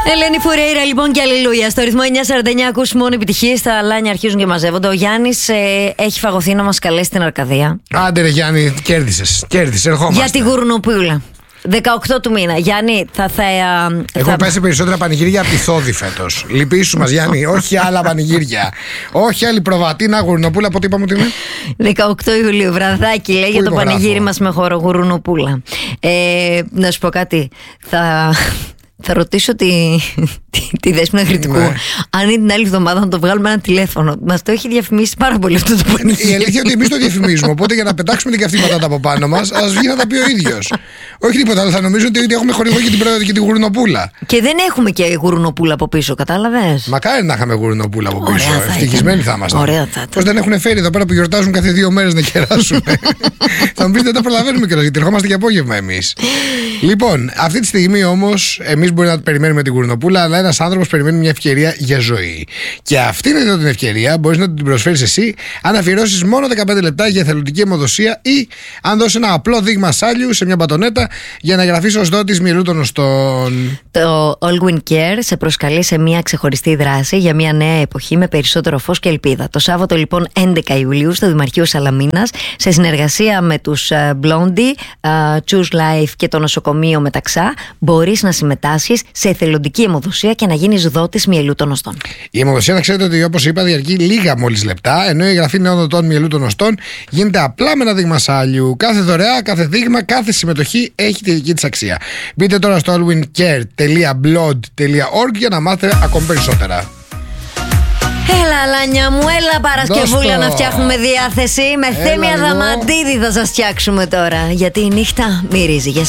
Ελένη Φουρέιρα λοιπόν και αλληλούια. Στο ρυθμό 949 ακούς μόνο επιτυχίες. Τα λάνια αρχίζουν και μαζεύονται. Ο Γιάννης έχει φαγωθεί να μας καλέσει στην Αρκαδία. Άντε ρε Γιάννη, κέρδισες, ερχόμαστε. Για τη γουρνοπούλα. 18 του μήνα. Γιάννη, Έχω πέσει περισσότερα πανηγύρια από τη Θόδη φέτος. Λυπήσου μας, Γιάννη, όχι άλλα πανηγύρια. Όχι άλλη προβατίνα, γουρνοπούλα, από τι είπαμε ότι είναι. 18 Ιουλίου, βραδάκι, λέει, για το πανηγύρι μας με χώρο γουρνοπούλα. Να σου πω κάτι. Θα ρωτήσω τη Δέσποινα Γρητικού, ναι, αν είναι την άλλη εβδομάδα να το βγάλουμε ένα τηλέφωνο. Μας το έχει διαφημίσει πάρα πολύ αυτό το πανηγύρι. Η αλήθεια είναι ότι εμείς το διαφημίζουμε. Οπότε για να πετάξουμε την καυτή πατάτα από πάνω μας, ας βγει να τα πει ο ίδιος. Όχι τίποτα άλλο. Θα νομίζω ότι έχουμε χορηγό και την γουρνοπούλα. Και δεν έχουμε και γουρνοπούλα από πίσω, κατάλαβες. Μακάρι να είχαμε γουρνοπούλα από πίσω. Ευτυχισμένοι θα ήμασταν. Ωραία θα ήταν. Πώς δεν έχουν φέρει εδώ πέρα που γιορτάζουν κάθε 2 μέρες να κεράσουν. Θα μου πείτε δεν τα προλαβαίνουμε κιόλας, γιατί ερχόμαστε και απόγευμα εμείς. Λοιπόν, αυτή τη στιγμή όμως, εμείς μπορεί να περιμένουμε την γουρνοπούλα, αλλά ένας άνθρωπος περιμένει μια ευκαιρία για ζωή. Και αυτήν εδώ την ευκαιρία μπορείς να την προσφέρεις εσύ, αν αφιερώσεις μόνο 15 λεπτά για εθελοντική αιμοδοσία ή αν δώσεις ένα απλό δείγμα σάλιου σε μια μπατονέτα για να εγγραφείς ως δότης μυελού των οστών. Το Allwyn Care σε προσκαλεί σε μια ξεχωριστή δράση για μια νέα εποχή με περισσότερο φως και ελπίδα. Το Σάββατο λοιπόν 11 Ιουλίου στο Δημαρχείο Σαλαμίνας, σε συνεργασία με τους Blondie, Choose Life και το νοσοκομείο Μεταξά, μπορείς να συμμετάσχεις σε εθελοντική αιμοδοσία και να γίνεις δότης μυελού των οστών. Η αιμοδοσία, να ξέρετε ότι όπως είπα, διαρκεί λίγα μόλις λεπτά, ενώ η εγγραφή νέων δοτών μυελού των οστών γίνεται απλά με ένα δείγμα σάλιου. Κάθε δωρεά, κάθε δείγμα, κάθε συμμετοχή έχει τη δική της αξία. Μπείτε τώρα στο allwyncare.blog.org για να μάθετε ακόμη περισσότερα. Έλα Λάνια μου, έλα Παρασκευούλα να φτιάχνουμε διάθεση. Με Θέμη Αδαμαντίδη θα σας φτιάξουμε τώρα, γιατί η νύχτα μυρίζει για